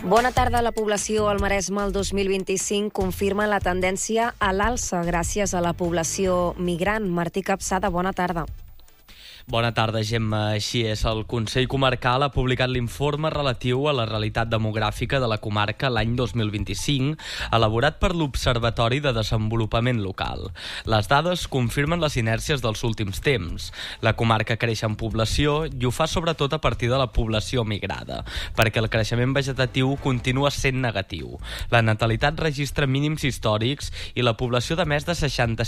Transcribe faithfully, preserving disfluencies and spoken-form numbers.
Bona tarda. La població al Maresme el dos mil vint-i-cinc confirma la tendència a l'alça gràcies a la població migrant. Martí Capçada, bona tarda. Bona tarda, Gemma. Així és, el Consell Comarcal ha publicat l'informe relatiu a la realitat demogràfica de la comarca l'any dos mil vint-i-cinc, elaborat per l'Observatori de Desenvolupament Local. Les dades confirmen les inèrcies dels últims temps. La comarca creix en població i ho fa sobretot a partir de la població migrada, perquè el creixement vegetatiu continua sent negatiu. La natalitat registra mínims històrics i la població de més de seixanta